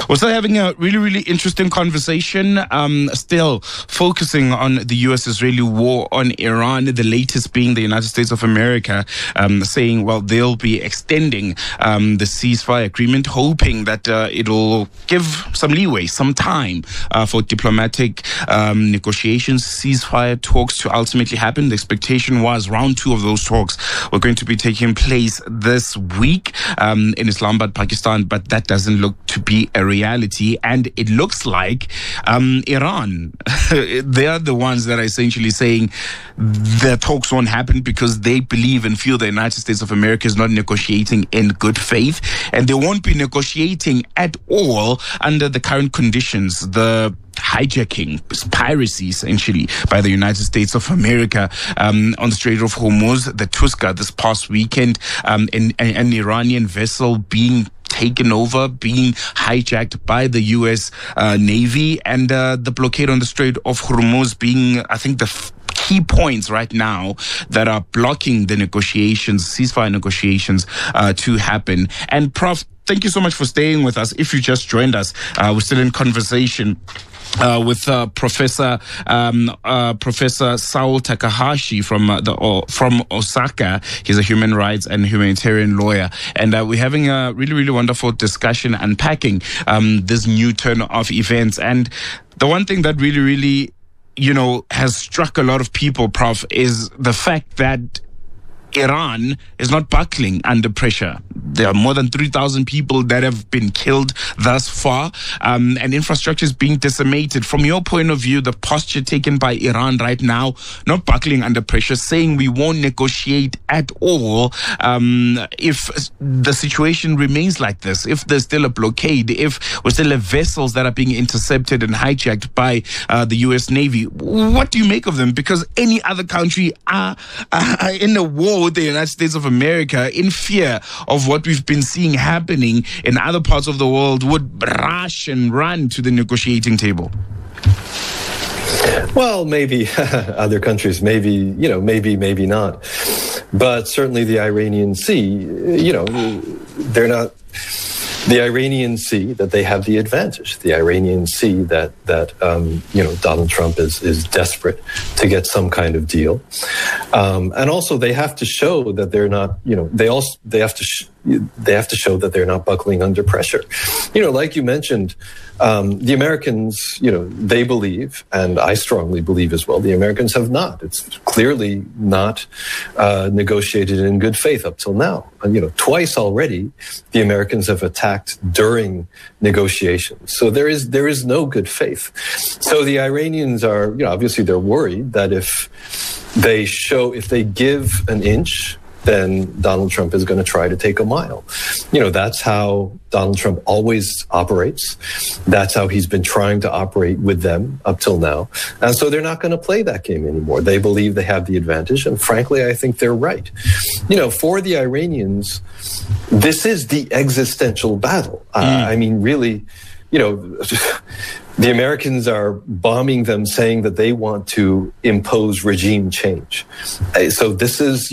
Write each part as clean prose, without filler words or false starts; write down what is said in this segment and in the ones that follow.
We're still having a really, really interesting conversation, still focusing on the U.S.-Israeli war on Iran, the latest being the United States of America saying, well, they'll be extending the ceasefire agreement, hoping that it'll give some leeway, some time for diplomatic negotiations, ceasefire talks to ultimately happen. The expectation was round 2 of those talks were going to be taking place this week in Islamabad, Pakistan, but that doesn't look to be a reality. And it looks like Iran, they are the ones that are essentially saying the talks won't happen because they believe and feel the United States of America is not negotiating in good faith, and they won't be negotiating at all under the current conditions. The hijacking, piracy essentially by the United States of America on the Strait of Hormuz, the Tuska this past weekend, an Iranian vessel being taken over, being hijacked by the U.S. Navy, and the blockade on the Strait of Hormuz being, I think, the key points right now that are blocking the negotiations, ceasefire negotiations to happen. And Prof, thank you so much for staying with us. If you just joined us, we're still in conversation with Professor Saul Takahashi from Osaka. He's a human rights and humanitarian lawyer, and we're having a really, really wonderful discussion unpacking this new turn of events. And the one thing that really, really, has struck a lot of people, Prof, is the fact that Iran is not buckling under pressure. There are more than 3,000 people that have been killed thus far, and infrastructure is being decimated. From your point of view, the posture taken by Iran right now, not buckling under pressure, saying we won't negotiate at all if the situation remains like this, if there's still a blockade, if we still have vessels that are being intercepted and hijacked by the U.S. Navy. What do you make of them? Because any other country are in a war with the United States of America, in fear of what we've been seeing happening in other parts of the world, would rush and run to the negotiating table. Well, maybe other countries, maybe not. But certainly the Iranian Sea, they're not. The Iranian Sea, that they have the advantage. The Iranian Sea that Donald Trump is desperate to get some kind of deal, and also they have to show that they're not. They have to show that they're not buckling under pressure. Like you mentioned, the Americans, they believe, and I strongly believe as well, the Americans have not. It's clearly not negotiated in good faith up till now. Twice already, the Americans have attacked during negotiations. So there is no good faith. So the Iranians are, obviously they're worried that if they give an inch, then Donald Trump is going to try to take a mile. That's how Donald Trump always operates. That's how he's been trying to operate with them up till now. And so they're not going to play that game anymore. They believe they have the advantage. And frankly, I think they're right. For the Iranians, this is the existential battle. I mean, really, the Americans are bombing them, saying that they want to impose regime change. So this is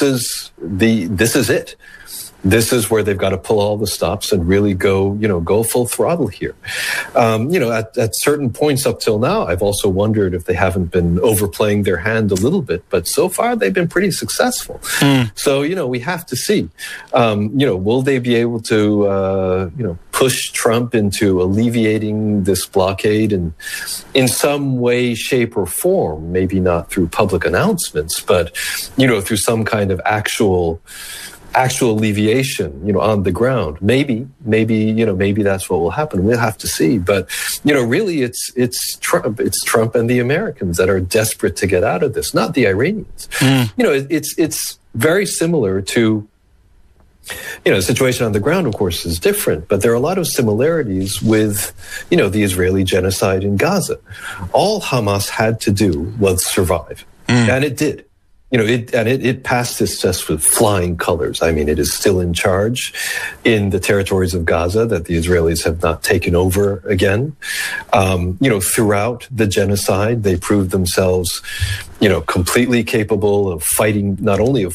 it. This is where they've got to pull all the stops and really go full throttle here. At certain points up till now, I've also wondered if they haven't been overplaying their hand a little bit, but so far they've been pretty successful. So, we have to see, will they be able to, push Trump into alleviating this blockade and in some way, shape or form, maybe not through public announcements, but, through some kind of actual alleviation, on the ground. Maybe that's what will happen. We'll have to see. But, really it's Trump and the Americans that are desperate to get out of this, not the Iranians. It's very similar to, the situation on the ground, of course, is different, but there are a lot of similarities with, the Israeli genocide in Gaza. All Hamas had to do was survive. And it did. It passed this test with flying colors. I mean, it is still in charge in the territories of Gaza that the Israelis have not taken over again. Throughout the genocide, they proved themselves, completely capable of fighting, not only of